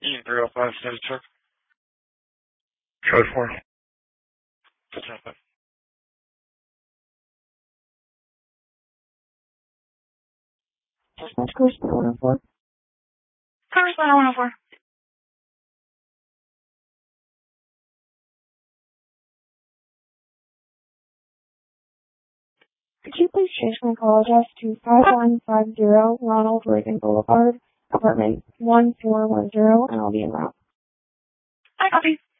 Ian 305 Steady Truck. Code 4. What's happening? Dispatch Correspondent 104. Correspondent 104. Could you please change my call address to 5150 Ronald Reagan Boulevard, apartment 1410, and I'll be en route. I copy.